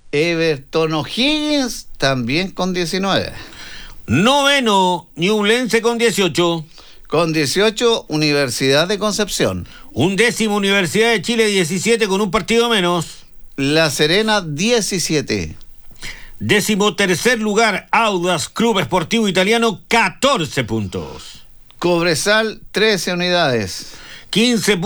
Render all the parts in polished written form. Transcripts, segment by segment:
Everton O'Higgins también con 19. Noveno, Ñublense con 18. Con 18, Universidad de Concepción. Undécimo, Universidad de Chile 17 con un partido menos. La Serena 17. 13º lugar, Audax Club Esportivo Italiano 14 puntos. Cobresal 13 unidades. 15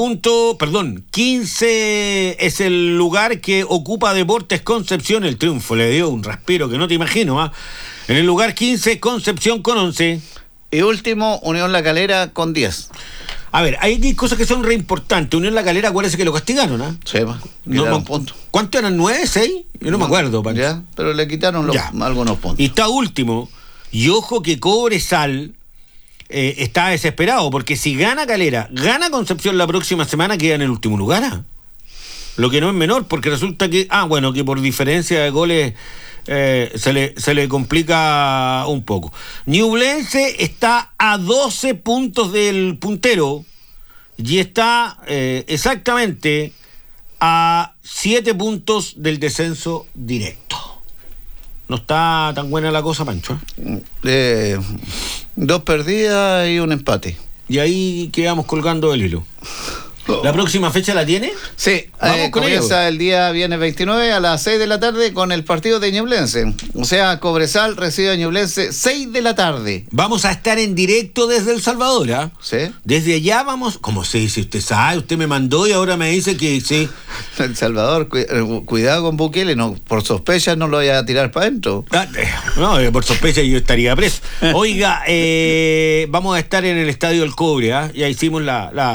es el lugar que ocupa Deportes Concepción. El triunfo le dio un respiro que no te imagino, ¿ah? En el lugar 15, Concepción con 11. Y último, Unión La Calera con 10. A ver, hay cosas que son re importantes. Unión La Calera, acuérdese que lo castigaron, ¿ah? Sí, quitaron puntos. ¿Cuánto eran? ¿9, 6? Yo no me acuerdo, Pancho. Ya, pero le quitaron algunos puntos. Y está último. Y ojo que Cobresal está desesperado, porque si gana Calera, gana Concepción la próxima semana, queda en el último lugar, ¿ah? Lo que no es menor, porque resulta que, que por diferencia de goles se le complica un poco. Ñublense está a 12 puntos del puntero y está exactamente a 7 puntos del descenso directo. No está tan buena la cosa, Pancho. 2 perdidas y un empate. Y ahí quedamos colgando el hilo. ¿La próxima fecha la tiene? Sí, comienza el día viernes 29 a las 6 de la tarde con el partido de Ñublense. O sea, Cobresal recibe a Ñublense 6 de la tarde. Vamos a estar en directo desde El Salvador, ¿ah? Sí. Desde allá vamos... ¿Cómo se dice? Usted sabe, usted me mandó y ahora me dice que sí. El Salvador, cuidado con Bukele, no, por sospecha no lo voy a tirar para adentro. No, por sospecha yo estaría preso. Oiga, vamos a estar en el Estadio El Cobre, ¿ah? Ya hicimos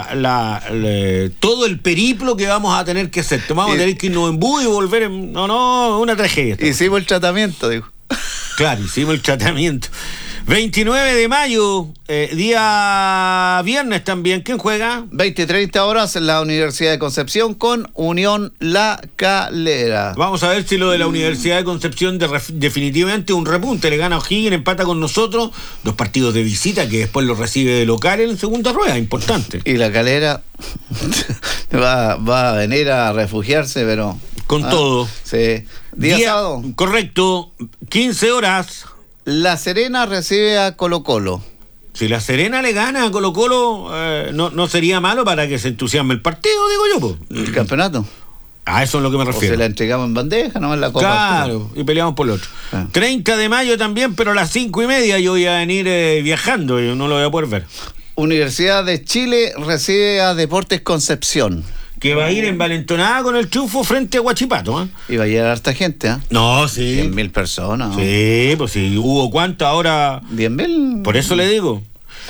todo el periplo que vamos a tener que hacer. Vamos a tener que irnos en bus y volver una tragedia. Hicimos el tratamiento, digo. Claro, hicimos el tratamiento. 29 de mayo, día viernes también. ¿Quién juega? 20:30 horas en la Universidad de Concepción con Unión La Calera. Vamos a ver si lo de la Universidad de Concepción definitivamente un repunte. Le gana a O'Higgins, empata con nosotros. 2 partidos de visita que después los recibe de local en segunda rueda. Importante. Y La Calera va a venir a refugiarse, pero... Con todo. Sí. Día sábado. Correcto. 15 horas. La Serena recibe a Colo-Colo. Si La Serena le gana a Colo-Colo, no sería malo para que se entusiasme el partido, digo yo, po. ¿El campeonato? A eso es lo que me refiero. O se la entregamos en bandeja, no en la copa. Claro, y peleamos por lo otro. 30 de mayo también, pero a las 5:30 yo voy a venir viajando, yo no lo voy a poder ver. Universidad de Chile recibe a Deportes Concepción. Que va a ir envalentonada con el triunfo frente a Huachipato, ¿eh? Y va a llegar harta gente, ¿eh? No, sí. 100.000 personas, ¿no? Sí, pues sí. ¿Hubo cuánto ahora? 10.000. Por eso le digo.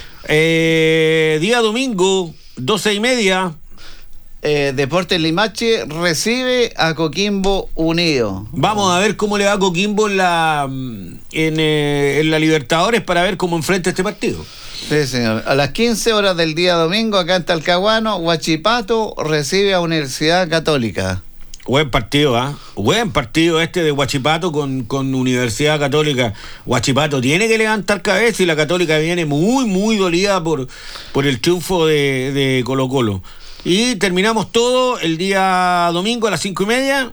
Día domingo, 12:30. Deportes Limache recibe a Coquimbo Unido. Vamos a ver cómo le va a Coquimbo en la Libertadores para ver cómo enfrenta este partido. Sí, señor. A las 15 horas del día domingo, acá en Talcahuano, Huachipato recibe a Universidad Católica. Buen partido, ¿ah? Buen partido este de Huachipato con Universidad Católica. Huachipato tiene que levantar cabeza y la Católica viene muy, muy dolida por el triunfo de Colo-Colo. Y terminamos todo el día domingo a las 5:30.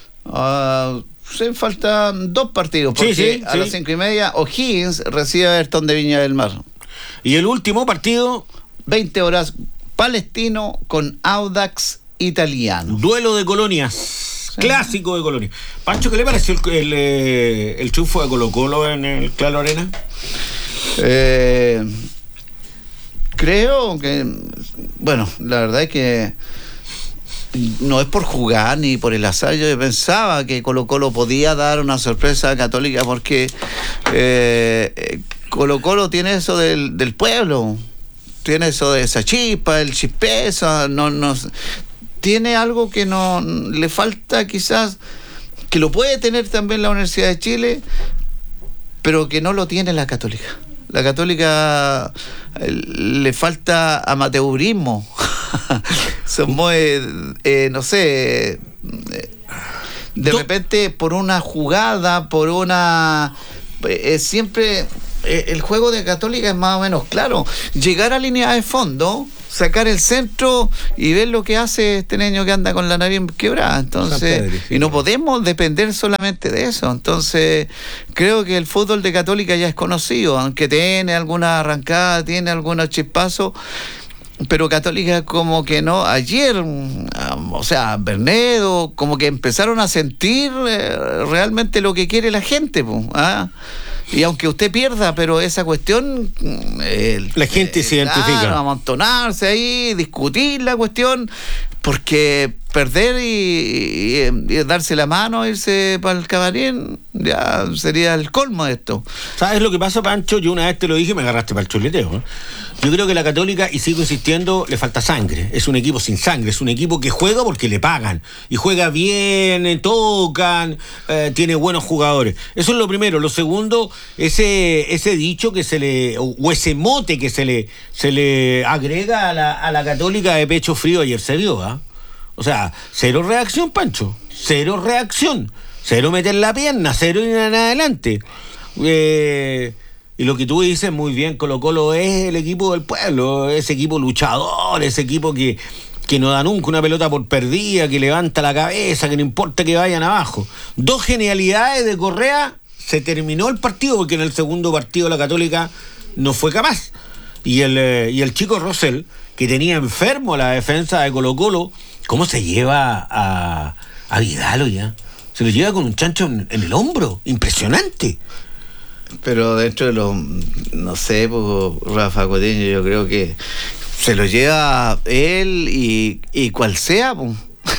Faltan 2 partidos, porque a las 5:30 O'Higgins recibe a Everton de Viña del Mar. Y el último partido, 20 horas, Palestino con Audax Italiano. Duelo de colonias, clásico de colonias. Pancho, ¿qué le pareció el triunfo de Colo-Colo en el Claro Arena? Creo que, bueno, la verdad es que no es por jugar ni por el azar. Yo pensaba que Colo-Colo podía dar una sorpresa a Católica porque Colo-Colo tiene eso del pueblo, tiene eso de esa chispa, el chispeso, no tiene algo que no le falta, quizás, que lo puede tener también la Universidad de Chile, pero que no lo tiene la Católica. La Católica le falta amateurismo. Son muy, no sé, de repente por una jugada, por una... siempre el juego de Católica es más o menos claro. Llegar a línea de fondo, sacar el centro y ver lo que hace este niño que anda con la nariz quebrada. Entonces, y no podemos depender solamente de eso. Entonces, creo que el fútbol de Católica ya es conocido, aunque tiene alguna arrancada, tiene algunos chispazos. Pero Católica como que no, ayer, o sea, Bernedo, como que empezaron a sentir realmente lo que quiere la gente, ¿ah? Y aunque usted pierda, pero esa cuestión... la gente se identifica. Claro, amontonarse ahí, discutir la cuestión, porque perder y darse la mano, irse para el camarín, ya sería el colmo de esto. ¿Sabes lo que pasa, Pancho? Yo una vez te lo dije y me agarraste para el chuleteo, ¿eh? Yo creo que la Católica, y sigo insistiendo, le falta sangre. Es un equipo sin sangre, es un equipo que juega porque le pagan. Y juega bien, tocan, tiene buenos jugadores. Eso es lo primero. Lo segundo, ese dicho que o ese mote que se le agrega a la Católica de pecho frío, ayer se vio, ¿ah? O sea, cero reacción, Pancho. Cero reacción. Cero meter la pierna, cero ir en adelante. Y lo que tú dices muy bien, Colo-Colo es el equipo del pueblo, ese equipo luchador, ese equipo que no da nunca una pelota por perdida, que levanta la cabeza, que no importa que vayan abajo. 2 genialidades de Correa, se terminó el partido, porque en el segundo partido la Católica no fue capaz. Y el chico Rosell, que tenía enfermo a la defensa de Colo-Colo, ¿cómo se lleva a Vidal ya? Se lo lleva con un chancho en el hombro, impresionante. Pero dentro de los, no sé, pues, Rafa Cotiño, yo creo que se lo lleva él y cual sea, pues.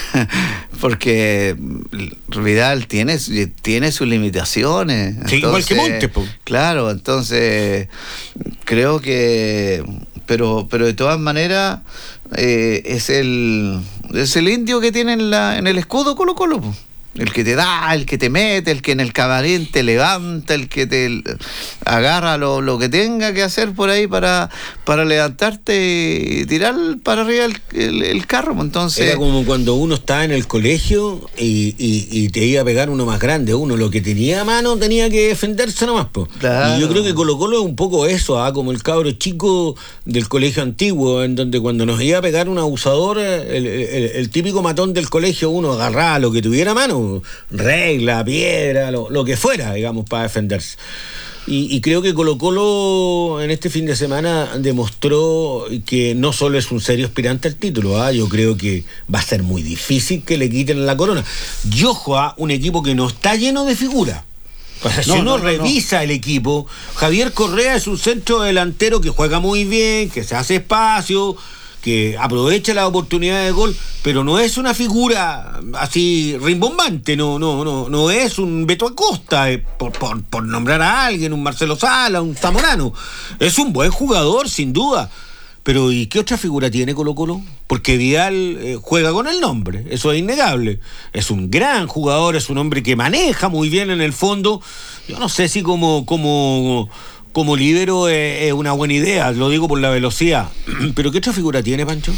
Porque Vidal tiene sus limitaciones. Sí, entonces, igual que Montes, pues. Claro, entonces creo que pero de todas maneras es el indio que tiene en el escudo Colo-Colo, pues. El que te da, el que te mete, el que en el camarín te levanta, el que te agarra lo que tenga que hacer por ahí para levantarte y tirar para arriba el carro. Entonces, era como cuando uno estaba en el colegio y te iba a pegar uno más grande. Uno lo que tenía a mano tenía que defenderse nomás, po. Claro. Y yo creo que Colo-Colo es un poco eso, como el cabro chico del colegio antiguo, en donde cuando nos iba a pegar un abusador, el típico matón del colegio, uno agarraba lo que tuviera a mano, regla, piedra, lo que fuera, digamos, para defenderse. Y creo que Colo-Colo en este fin de semana demostró que no solo es un serio aspirante al título, yo creo que va a ser muy difícil que le quiten la corona. Y ojo, un equipo que no está lleno de figuras. O sea, si uno revisa el equipo, Javier Correa es un centro delantero que juega muy bien, que se hace espacio, que aprovecha la oportunidad de gol, pero no es una figura así rimbombante, no es un Beto Acosta, por nombrar a alguien, un Marcelo Sala, un Zamorano. Es un buen jugador, sin duda. Pero ¿y qué otra figura tiene Colo-Colo? Porque Vidal juega con el nombre, eso es innegable. Es un gran jugador, es un hombre que maneja muy bien en el fondo. Yo no sé si como líbero es una buena idea, lo digo por la velocidad. ¿Pero qué otra figura tiene, Pancho?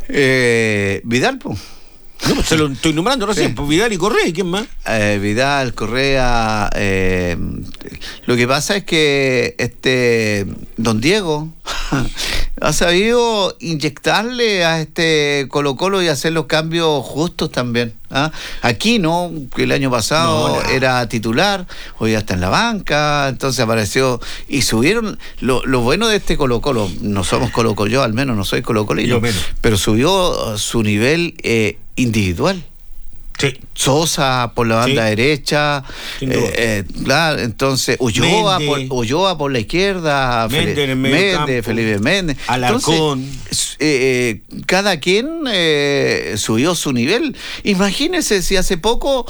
Vidal, pues. No, pues se lo estoy nombrando recién, sí. Pues Vidal y Correa, ¿y quién más? Vidal, Correa. Lo que pasa es que don Diego ha sabido inyectarle a Colo-Colo y hacer los cambios justos también. Aquí no, que el año pasado era titular, hoy ya está en la banca, entonces apareció y subieron. Lo bueno de Colo-Colo, no somos Colo-Colo, yo al menos no soy colocolino, pero subió su nivel individual. Sí. Sosa por la banda derecha, claro, entonces Ulloa por la izquierda, Felipe Méndez, Alarcón. Entonces, cada quien subió su nivel. Imagínense si hace poco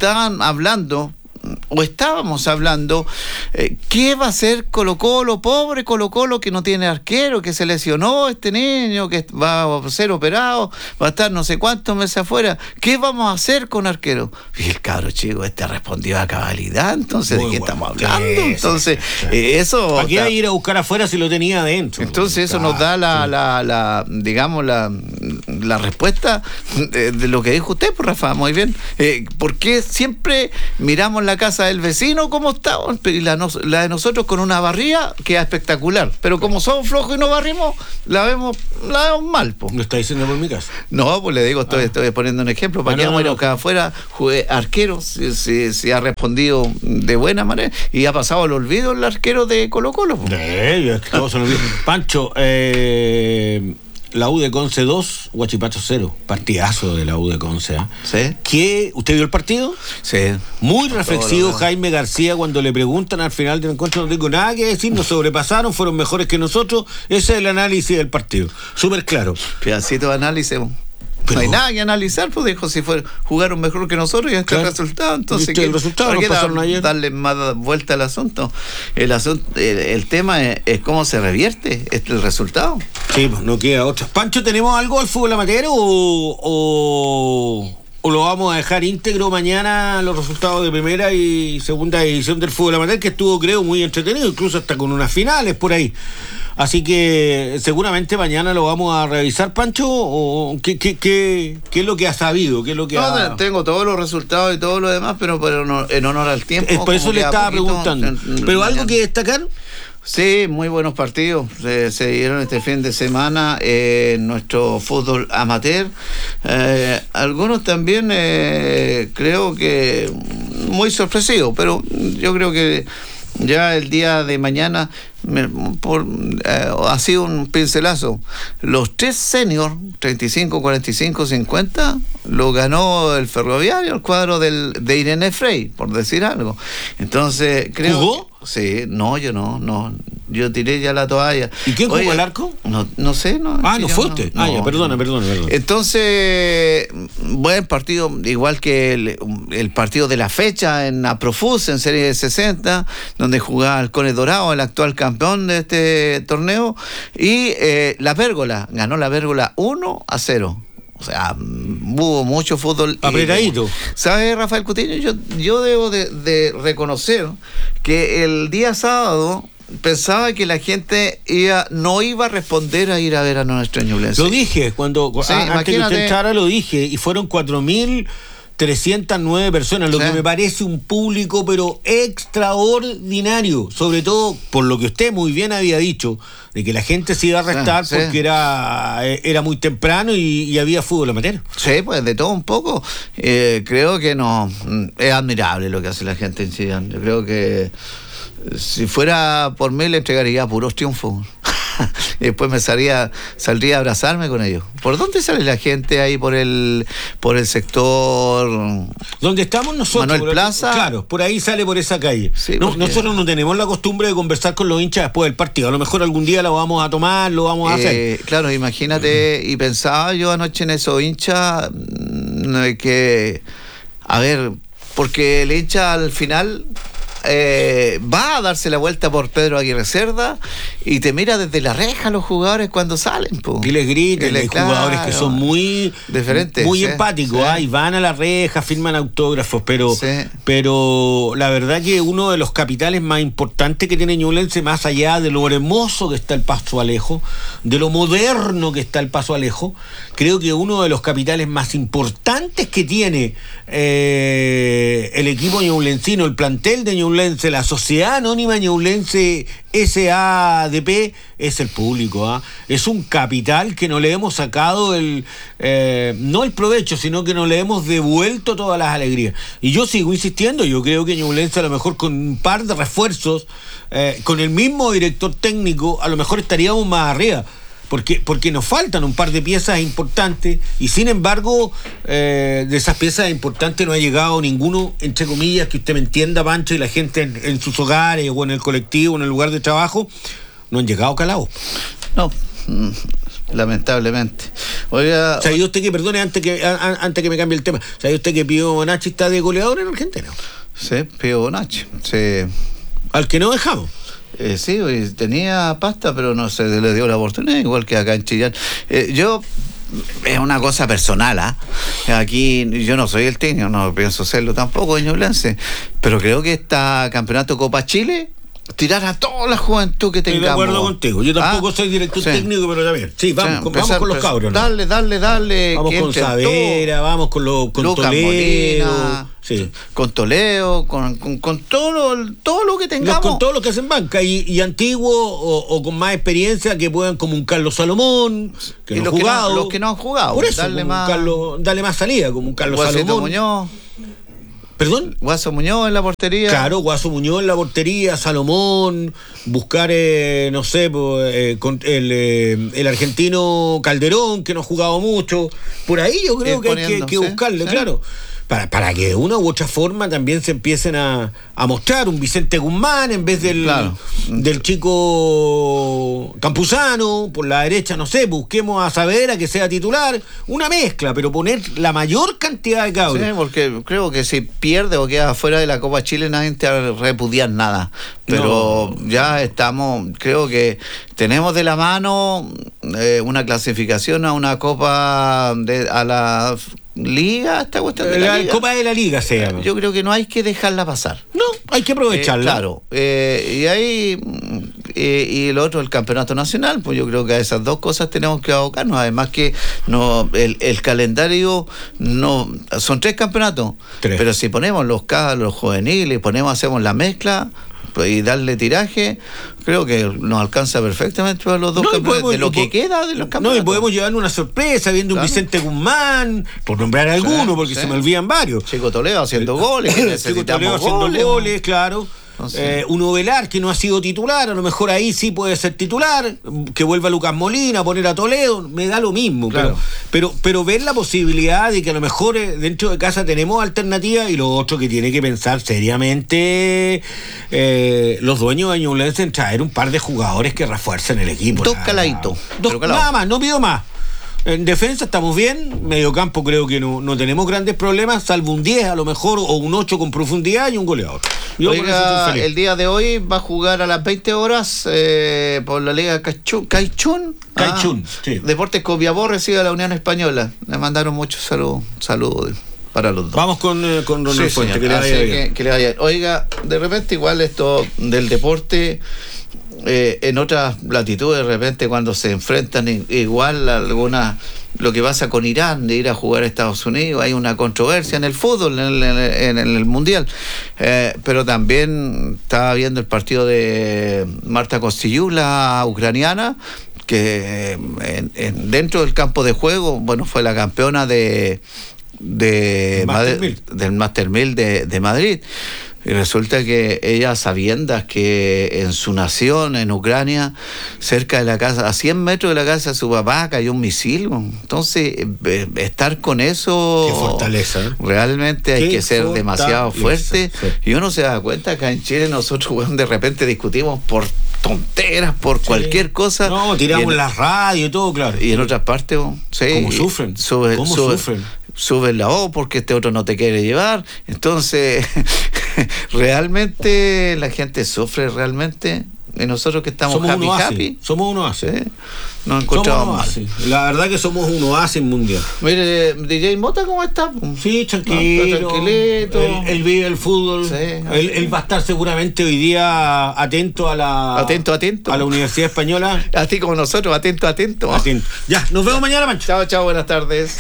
estábamos hablando, ¿qué va a hacer Colo-Colo? Pobre Colo-Colo que no tiene arquero, que se lesionó este niño, que va a ser operado, va a estar no sé cuántos meses afuera. ¿Qué vamos a hacer con arquero? Y el cabro chico respondió a cabalidad. Entonces, ¿de qué estamos hablando? Entonces, eso... ¿Para qué ir a buscar afuera si lo tenía adentro? Entonces, eso nos da la la respuesta de lo que dijo usted, pues, Rafa, muy bien. ¿Por qué siempre miramos la casa del vecino como está y la de nosotros con una barría queda espectacular? Pero como somos flojos y no barrimos, la vemos mal, pues. ¿Lo está diciendo por mi casa? No, pues le digo, estoy poniendo un ejemplo. ¿Para qué vamos a ir acá afuera? Jugué arquero, si ha respondido de buena manera y ha pasado al olvido el arquero de Colo-Colo. Pancho, la U de Conce 2, Huachipato 0. Partidazo de la U de Conce. ¿Sí? ¿Usted vio el partido? Sí. Muy reflexivo Jaime García cuando le preguntan al final del encuentro: no tengo nada que decir, nos sobrepasaron, fueron mejores que nosotros. Ese es el análisis del partido. Súper claro. Pedacito de análisis. Pero no hay nada que analizar, pues dijo, si jugaron mejor que nosotros y este resultado, entonces el resultado ¿para qué pasaron ayer? Darle más vuelta al asunto? El tema es cómo se revierte el resultado. Sí, pues no queda otra. Pancho, ¿tenemos algo al fútbol amateur o lo vamos a dejar íntegro mañana, los resultados de primera y segunda división del fútbol amateur, que estuvo, creo, muy entretenido, incluso hasta con unas finales por ahí? Así que seguramente mañana lo vamos a revisar, Pancho. ¿O qué es lo que ha sabido? Tengo todos los resultados y todo lo demás, pero en honor al tiempo. Por eso le estaba preguntando. ¿Pero algo que destacar? Sí, muy buenos partidos se dieron este fin de semana en nuestro fútbol amateur. Algunos también creo que muy sorpresivos, pero yo creo que ya el día de mañana ha sido un pincelazo. Los 3 seniors, 35, 45, 50, lo ganó el Ferroviario, el cuadro de Irene Frey, por decir algo. Entonces, creo... ¿Jugó? Sí, no, yo no. Yo tiré ya la toalla. ¿Y quién jugó el arco? No sé, no. ¿No fue usted? Perdona. Entonces, buen partido, igual que el partido de la fecha en Aprofus, en Serie de 60, donde jugaba Halcones Dorado, el actual campeón de este torneo, y la Pérgola, ganó la Pérgola 1-0. O sea, hubo mucho fútbol apretadito. ¿Sabes, Rafael Coutinho? Yo debo de reconocer que el día sábado pensaba que la gente no iba a responder a ir a ver a nuestro Ñublense. Lo dije antes que usted entrara, lo dije, y fueron 4.309 personas, lo que me parece un público pero extraordinario, sobre todo por lo que usted muy bien había dicho, de que la gente se iba a restar porque era muy temprano y había fútbol amateur. Sí, pues de todo un poco. Creo que no es admirable lo que hace la gente en Chillán. Yo creo que si fuera por mí le entregaría puros triunfos. Y después saldría a abrazarme con ellos. ¿Por dónde sale la gente ahí? Por el sector donde estamos nosotros, Manuel Plaza. Claro, por ahí sale, por esa calle. Sí, nosotros no tenemos la costumbre de conversar con los hinchas después del partido. A lo mejor algún día lo vamos a tomar, lo vamos a hacer. Claro, imagínate, y pensaba yo anoche en esos hinchas que, a ver, porque el hincha al final va a darse la vuelta por Pedro Aguirre Cerda y te mira desde la reja los jugadores cuando salen, po. Y les gritan, hay jugadores que son muy diferentes, muy empáticos, y van a la reja, firman autógrafos, pero la verdad que uno de los capitales más importantes que tiene Ñublense, más allá de lo hermoso que está el Paso Alejo, de lo moderno que está el Paso Alejo, creo que uno de los capitales más importantes que tiene el equipo ñublencino, el plantel de Ñublense, la Sociedad Anónima Ñublense SADP, es el público. Es un capital que no le hemos sacado no el provecho, sino que no le hemos devuelto todas las alegrías. Y yo sigo insistiendo, yo creo que Ñublense a lo mejor con un par de refuerzos, con el mismo director técnico, a lo mejor estaríamos más arriba. Porque nos faltan un par de piezas importantes y sin embargo de esas piezas importantes no ha llegado ninguno, entre comillas, que usted me entienda, Pancho, y la gente en sus hogares o en el colectivo, en el lugar de trabajo, no han llegado calados. No, lamentablemente. Oiga, ¿sabía usted que, perdone, antes que me cambie el tema, ¿sabía usted que Pío Bonacci está de goleador en Argentina? Sí, Pío Bonacci, sí. Al que no dejamos. Sí, tenía pasta, pero no se le dio la oportunidad, igual que acá en Chillán. Es una cosa personal, aquí yo no soy el técnico, no pienso serlo tampoco, Ñublense, pero creo que este campeonato Copa Chile tirar a toda la juventud que tengamos. Estoy de acuerdo contigo. Yo tampoco soy director técnico, pero también. Sí, vamos con los cabros, ¿no? Dale. Vamos con Saavedra, vamos con Lucas Toledo. Molina, sí. Con Toledo, con todo lo que tengamos. Con todos los que hacen banca y antiguos o con más experiencia que puedan, como un Carlos Salomón, que no han jugado. Los que no han jugado. Por eso, dale más salida, como un Carlos Salomón. Muñoz. ¿Perdón? Guaso Muñoz en la portería. Claro, Guaso Muñoz en la portería, Salomón, buscar, con el argentino Calderón, que no ha jugado mucho. Por ahí yo creo que hay que buscarle, ¿sí? Claro. Para que de una u otra forma también se empiecen a mostrar un Vicente Guzmán en vez del chico Campuzano, por la derecha, no sé, busquemos a Saavedra que sea titular, una mezcla, pero poner la mayor cantidad de cabros. Sí, porque creo que si pierde o queda fuera de la Copa Chile nadie te va a repudiar nada, pero ya estamos, creo que tenemos de la mano una clasificación a una Copa a la Liga, esta cuestión de la Liga. Copa de la Liga se llama. Yo creo que no hay que dejarla pasar. No, hay que aprovecharla. Claro. Y ahí y el otro, el campeonato nacional, pues yo creo que a esas dos cosas tenemos que abocarnos. Además que el calendario no son 3 campeonatos. 3. Pero si ponemos los juveniles, hacemos la mezcla y darle tiraje, creo que nos alcanza perfectamente para los dos campeonatos, de lo que queda de los campeonatos. No, y podemos llevarnos una sorpresa viendo un Vicente Guzmán, por nombrar alguno, porque se me olvidan varios. Chico Toledo haciendo goles, Chico Toledo haciendo goles, claro. Un Ovelar que no ha sido titular, a lo mejor ahí sí puede ser titular, que vuelva Lucas Molina, poner a Toledo, me da lo mismo, claro. pero ver la posibilidad de que a lo mejor dentro de casa tenemos alternativas. Y lo otro que tiene que pensar seriamente los dueños de Ñublense en traer un par de jugadores que refuercen el equipo. Dos caladitos. Nada más, no pido más. En defensa estamos bien, mediocampo creo que no tenemos grandes problemas, salvo un 10 a lo mejor, o un 8 con profundidad y un goleador. Oiga, el día de hoy va a jugar a las 20 horas por la Liga Caichún. Sí. Deportes Copiapó recibe a la Unión Española. Le mandaron muchos saludos para los dos. Vamos con Ronald Fuente, que le vaya bien. Que le vaya bien. Oiga, de repente igual esto del deporte... en otras latitudes de repente cuando se enfrentan igual lo que pasa con Irán de ir a jugar a Estados Unidos, hay una controversia en el fútbol, en el mundial, pero también estaba viendo el partido de Marta Kostiyuk, la ucraniana, que dentro del campo de juego, fue la campeona del Master 1000 de Madrid. Y resulta que ella, sabiendas que en su nación, en Ucrania, cerca de la casa, a 100 metros de la casa de su papá, cayó un misil. Entonces, estar con eso... Qué fortaleza. Realmente hay que ser demasiado fuerte. Sí. Y uno se da cuenta que acá en Chile nosotros, de repente discutimos por tonteras, por cualquier cosa. No, tiramos la radio y todo, claro. Y en otras partes, sí. ¿Cómo sufren? Sufren. Suben la O porque este otro no te quiere llevar. Entonces, realmente la gente sufre realmente. Y nosotros que estamos happy. Somos un oasis. ¿Sí? Nos encontramos mal. La verdad que somos un oasis mundial. Mire, DJ Mota, ¿cómo está? Sí, tranquilito. Él vive el fútbol. Sí, él va a estar seguramente hoy día atento a la... Atento. A la Universidad Española. Así como nosotros, atento. Ya, nos vemos mañana, Pancho. Chao, buenas tardes.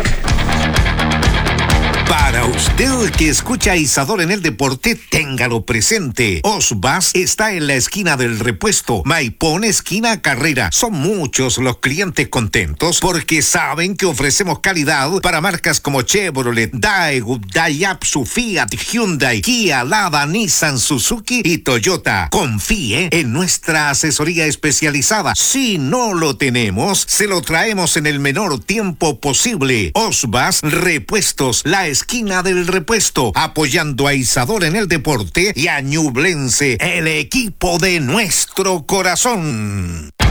Para usted que escucha a Isadora en el deporte, téngalo presente. Osbas está en la esquina del Repuesto, Maipón, esquina Carrera. Son muchos los clientes contentos porque saben que ofrecemos calidad para marcas como Chevrolet, Daewoo, Daihatsu, Fiat, Hyundai, Kia, Lada, Nissan, Suzuki y Toyota. Confíe en nuestra asesoría especializada. Si no lo tenemos, se lo traemos en el menor tiempo posible. Osbas Repuestos, la esquina del Repuesto, apoyando a Isadora en el deporte y a Ñublense, el equipo de nuestro corazón.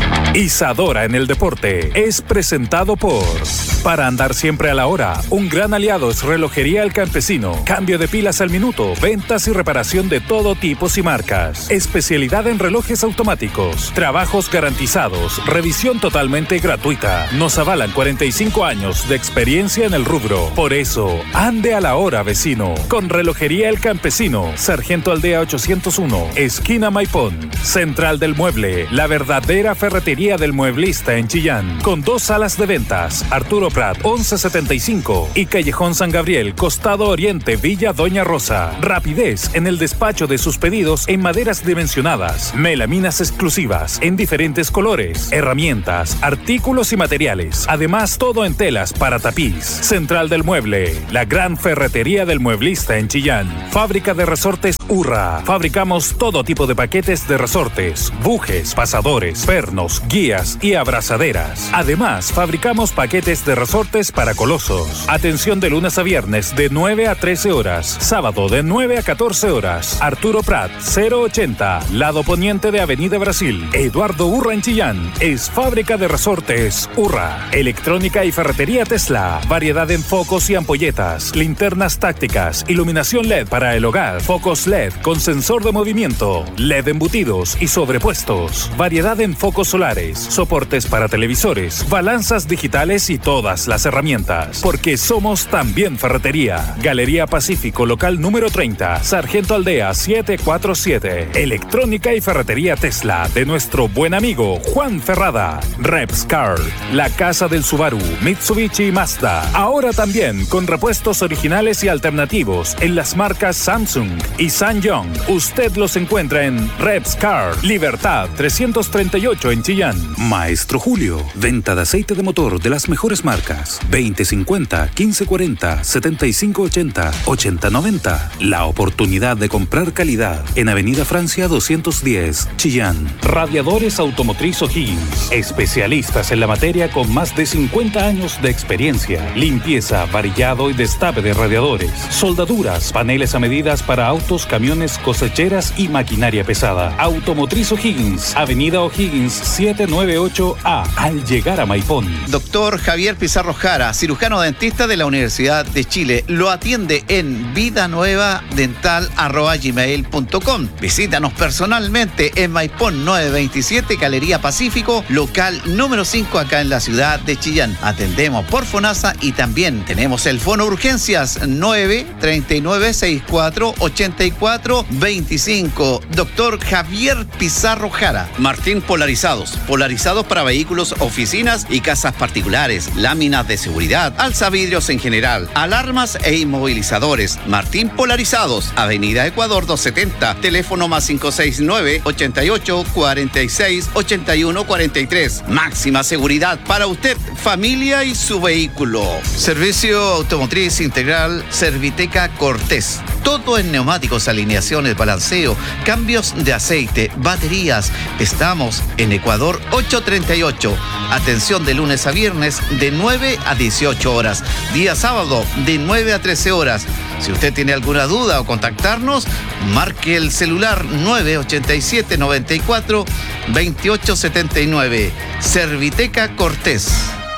Isadora en el deporte es presentado por... Para andar siempre a la hora, un gran aliado es Relojería El Campesino. Cambio de pilas al minuto, ventas y reparación de todo tipo y marcas. Especialidad en relojes automáticos, trabajos garantizados, revisión totalmente gratuita. Nos avalan 45 años de experiencia en el rubro. Por eso, ande a la hora, vecino. Con Relojería El Campesino, Sargento Aldea 801, esquina Maipón. Central del Mueble, la verdadera ferretería del mueblista en Chillán. Con 2 salas de ventas, Arturo Prat 1175 y Callejón San Gabriel, Costado Oriente, Villa Doña Rosa. Rapidez en el despacho de sus pedidos en maderas dimensionadas, melaminas exclusivas en diferentes colores, herramientas, artículos y materiales. Además, todo en telas para tapiz. Central del Mueble, la gran ferretería del mueblista en Chillán. Fábrica de resortes Urra. Fabricamos todo tipo de paquetes de resortes, bujes, pasadores, pernos, guías y abrazaderas. Además, fabricamos paquetes de resortes para colosos. Atención de lunes a viernes de 9 a 13 horas. Sábado de 9 a 14 horas. Arturo Prat, 080, lado poniente de Avenida Brasil. Eduardo Urra en Chillán. Es fábrica de resortes Urra. Electrónica y ferretería Tesla. Variedad en focos y ampolletas. Linternas tácticas. Iluminación LED para el hogar. Focos LED con sensor de movimiento. LED embutidos y sobrepuestos. Variedad en focos solares. Soportes para televisores. Balanzas digitales y todas las herramientas. Porque somos también ferretería. Galería Pacífico, local número 30. Sargento Aldea 747. Electrónica y ferretería Tesla de nuestro buen amigo Juan Ferrada. Repscar, la casa del Subaru, Mitsubishi y Mazda. Ahora también con repuestos originales y alternativos en las marcas Samsung y SsangYong. Usted los encuentra en Repscar, Libertad 338 en Chillán. Maestro Julio, venta de aceite de motor de las mejores marcas. 2050, 1540, 7580, 8090. La oportunidad de comprar calidad en Avenida Francia 210, Chillán. Radiadores Automotriz O'Higgins. Especialistas en la materia con más de 50 años de experiencia. Limpieza, varillado y destape de radiadores. Soldaduras, paneles a medidas para autos, camiones, cosecheras y maquinaria pesada. Automotriz O'Higgins, Avenida O'Higgins 798A, al llegar a Maipón. Doctor Javier Pizarro Jara, cirujano dentista de la Universidad de Chile. Lo atiende en vidanuevadental@gmail.com. Visítanos personalmente en Maipón 927, Galería Pacífico, local número 5, acá en la ciudad de Chillán. Atendemos por FONASA y también tenemos el fono urgencias 939-64-84-25. Doctor Javier Pizarro Jara. Martín Polarizados. Polarizados para vehículos, oficinas y casas particulares. Láminas de seguridad, alzavidrios en general, alarmas e inmovilizadores. Martín Polarizados. Avenida Ecuador 270. Teléfono +569 88 46 81 43. Máxima seguridad para usted, familia y su vehículo. Servicio automotriz integral Serviteca Cortés. Todo en neumáticos, alineaciones, balanceo, cambios de aceite, baterías. Estamos en Ecuador 838. Atención de lunes a viernes de 9 a 18 horas. Día sábado de 9 a 13 horas. Si usted tiene alguna duda o contactarnos, marque el celular 987 94 28 79. Serviteca Cortés.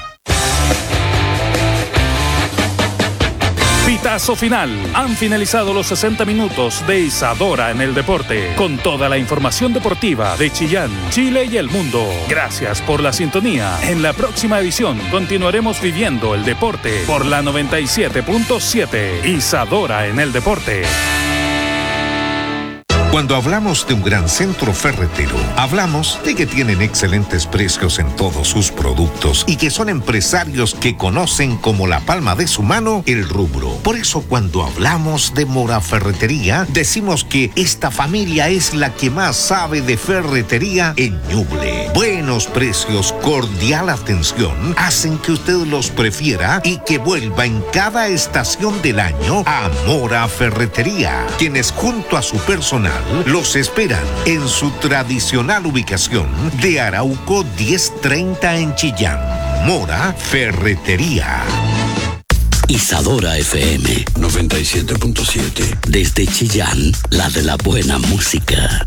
Pitazo final. Han finalizado los 60 minutos de Isadora en el deporte, con toda la información deportiva de Chillán, Chile y el mundo. Gracias por la sintonía. En la próxima edición continuaremos viviendo el deporte por la 97.7. Isadora en el deporte. Cuando hablamos de un gran centro ferretero, hablamos de que tienen excelentes precios en todos sus productos y que son empresarios que conocen como la palma de su mano el rubro. Por eso cuando hablamos de Mora Ferretería, decimos que esta familia es la que más sabe de ferretería en Ñuble. Buenos precios, cordial atención, hacen que usted los prefiera y que vuelva en cada estación del año a Mora Ferretería, quienes junto a su personal los esperan en su tradicional ubicación de Arauco 1030 en Chillán. Mora Ferretería. Isadora FM 97.7. Desde Chillán, la de la buena música.